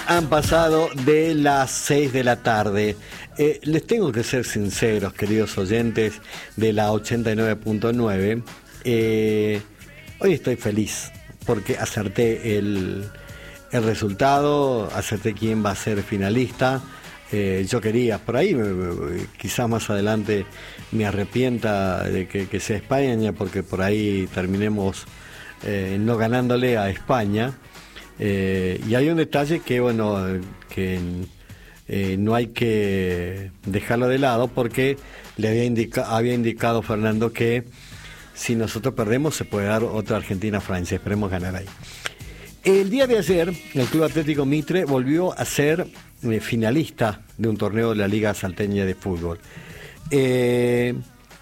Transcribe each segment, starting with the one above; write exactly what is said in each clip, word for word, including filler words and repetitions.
han pasado de las seis de la tarde. Eh, les tengo que ser sinceros, queridos oyentes de la ochenta y nueve punto nueve. Eh, hoy estoy feliz porque acerté el, el resultado, acerté quién va a ser finalista. Eh, yo quería, por ahí quizás más adelante me arrepienta de que, que sea España, porque por ahí terminemos eh, no ganándole a España. Eh, y hay un detalle que, bueno, que eh, no hay que dejarlo de lado, porque le había, indica, había indicado Fernando que si nosotros perdemos se puede dar otra Argentina-Francia. Esperemos ganar ahí. El día de ayer, el Club Atlético Mitre volvió a ser eh, finalista de un torneo de la Liga Salteña de Fútbol. Eh,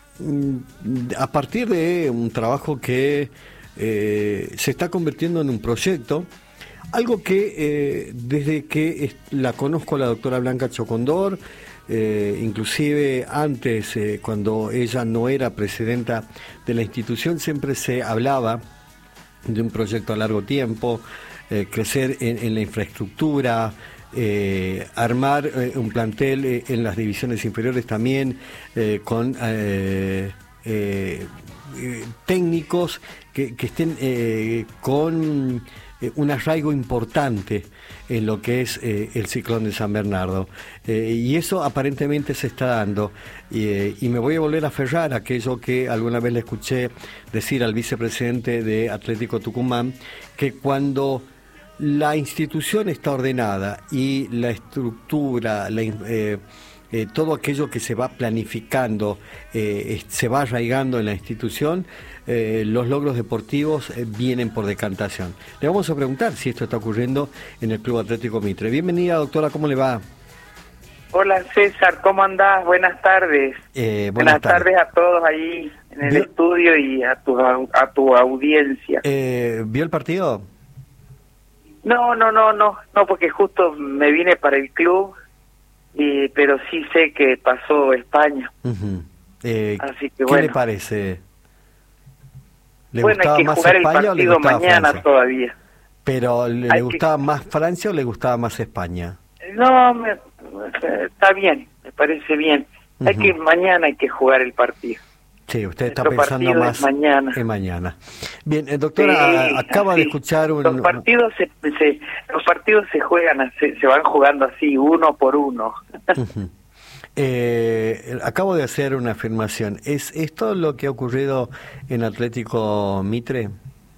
a partir de un trabajo que eh, se está convirtiendo en un proyecto, algo que eh, desde que la conozco a la doctora Blanca Chocondor, eh, inclusive antes, eh, cuando ella no era presidenta de la institución, siempre se hablaba de un proyecto a largo tiempo, eh, crecer en, en la infraestructura, eh, armar eh, un plantel eh, en las divisiones inferiores también, eh, con eh, eh, eh, técnicos que, que estén eh, con eh, un arraigo importante en lo que es eh, el Ciclón de San Bernardo. Eh, y eso aparentemente se está dando. Y, eh, y me voy a volver a aferrar a aquello que alguna vez le escuché decir al vicepresidente de Atlético Tucumán, que cuando la institución está ordenada y la estructura, la, eh, eh, todo aquello que se va planificando, eh, se va arraigando en la institución, eh, los logros deportivos eh, vienen por decantación. Le vamos a preguntar si esto está ocurriendo en el Club Atlético Mitre. Bienvenida, doctora, ¿cómo le va? Hola, César, ¿cómo andás? Buenas tardes. Eh, buenas buenas tardes. tardes a todos ahí en el ¿Vio? estudio y a tu, a tu audiencia. Eh, ¿Vio el partido? No, no, no, no, no, porque justo me vine para el club, y, pero sí sé que pasó España. Uh-huh. eh, Así que ¿Qué bueno. le parece? ¿Le bueno, gustaba hay que más jugar España el o le partido gustaba mañana Francia? Todavía. ¿Pero le, le gustaba que... más Francia o le gustaba más España? No, me, está bien, me parece bien. Uh-huh. Hay que mañana hay que jugar el partido. Sí, usted está Nuestro pensando más mañana. en mañana. Bien, eh, doctora, sí, acaba sí. de escuchar un... Los partidos se, se, los partidos se juegan, se, se van jugando así, uno por uno. Uh-huh. eh, acabo de hacer una afirmación. ¿Es esto lo que ha ocurrido en Atlético Mitre?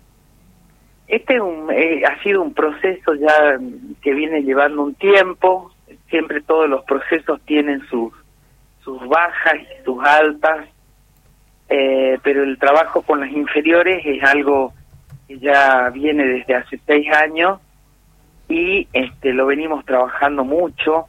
Este es un, eh, ha sido un proceso ya que viene llevando un tiempo. Siempre todos los procesos tienen sus, sus bajas y sus altas. Eh, pero el trabajo con las inferiores es algo que ya viene desde hace seis años y este lo venimos trabajando mucho.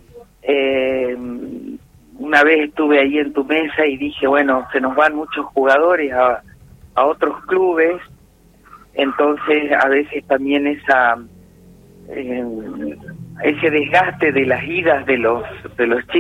Eh, una vez estuve ahí en tu mesa y dije, bueno, se nos van muchos jugadores a, a otros clubes, entonces a veces también esa eh, ese desgaste de las idas de los de los chicos